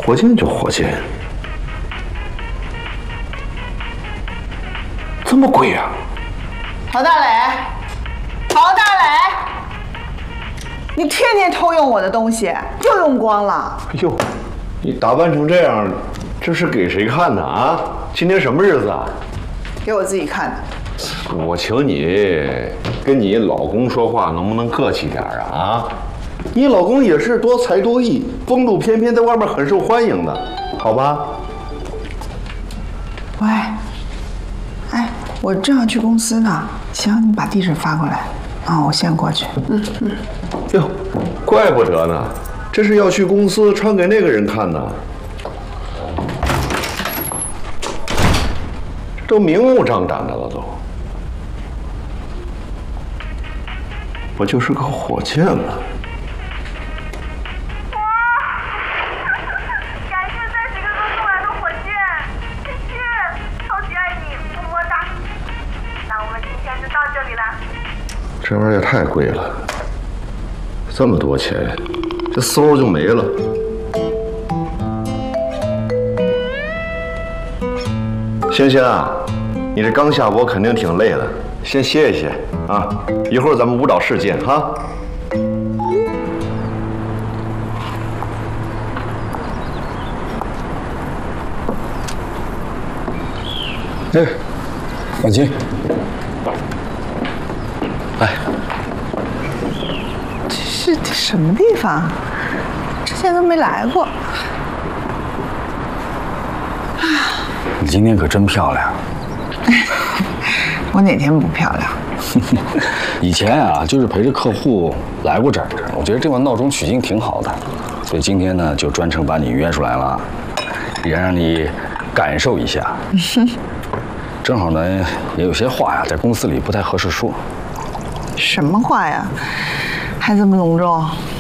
火箭就火箭，这么贵呀？ 陶大磊，陶大磊，你天天偷用我的东西，又用光了。 哎呦，你打扮成这样，这是给谁看的啊？今天什么日子啊？ 给我自己看的。 我请你跟你老公说话，能不能客气点啊？你老公也是多才多艺，风度翩翩，在外面很受欢迎的，好吧？ 喂，哎，我正要去公司呢，行，你把地址发过来，啊，我先过去。 哟，怪不得呢，这是要去公司穿给那个人看的，这都明目张胆的了都。我就是个火箭嘛。 感谢30个哥送来的火箭，谢谢，超级爱你，么么哒。那我们今天就到这里啦。 这玩意儿也太贵了，这么多钱，这嗖就没了。星星啊，你这刚下播肯定挺累的，先歇一歇啊，一会儿咱们舞蹈室见哈。 哎，婉清，来， 这什么地方？之前都没来过。 你今天可真漂亮。 我哪天不漂亮？ 以前啊，就是陪着客户来过这儿，我觉得这碗闹中取静挺好的，所以今天呢，就专程把你约出来了，也让你感受一下。正好呢，也有些话呀，在公司里不太合适说。 什么话呀？还这么隆重？